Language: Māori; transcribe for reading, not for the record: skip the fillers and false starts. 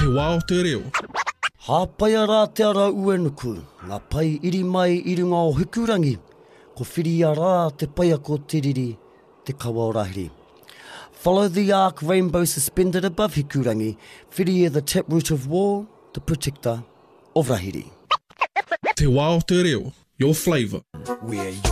Te wā o te reo. Hāpai rā te ara uenuku, ngā pai iri mai i runga o Hukurangi, ko whiria rā te paia ko tiriri, te kawa o Rahiri. Follow the arc rainbow suspended above Hukurangi, whiria the taproot of war, the protector of Rahiri. Te wā o te reo, your flavour. Where